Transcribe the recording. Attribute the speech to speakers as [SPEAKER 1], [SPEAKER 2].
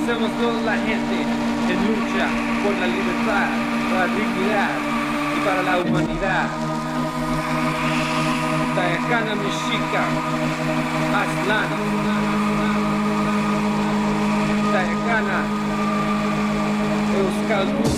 [SPEAKER 1] somos toda la gente que lucha por la libertad, la dignidad y para la humanidad. Tayacana Mexica, Aztlán, Tayacana, Euskalduna.